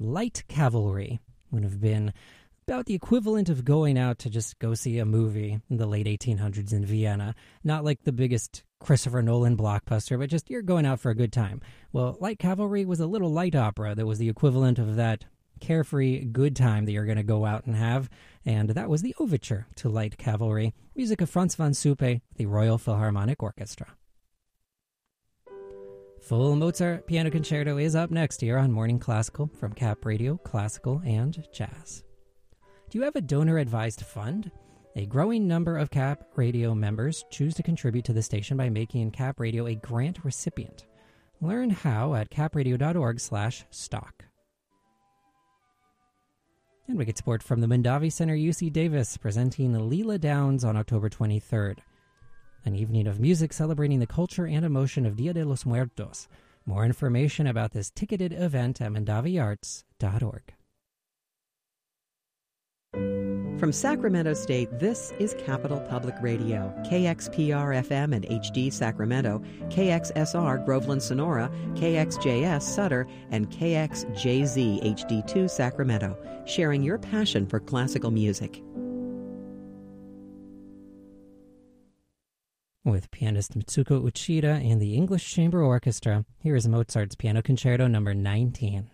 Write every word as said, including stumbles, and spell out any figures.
Light Cavalry would have been about the equivalent of going out to just go see a movie in the late eighteen hundreds in Vienna. Not like the biggest Christopher Nolan blockbuster, but just you're going out for a good time. Well, Light Cavalry was a little light opera that was the equivalent of that carefree good time that you're going to go out and have, and that was the overture to Light Cavalry, music of Franz von Suppe, the Royal Philharmonic Orchestra. Full Mozart Piano Concerto is up next here on Morning Classical from Cap Radio, Classical and Jazz. Do you have a donor-advised fund? A growing number of Cap Radio members choose to contribute to the station by making Cap Radio a grant recipient. Learn how at capradio.org slash stock. And we get support from the Mondavi Center U C Davis, presenting Leela Downs on October twenty-third. An evening of music celebrating the culture and emotion of Dia de los Muertos. More information about this ticketed event at mondavi arts dot org. From Sacramento State, this is Capital Public Radio, K X P R F M and H D Sacramento, K X S R Groveland Sonora, K X J S Sutter, and K X J Z H D two Sacramento, sharing your passion for classical music. With pianist Mitsuko Uchida and the English Chamber Orchestra, here is Mozart's Piano Concerto number nineteen.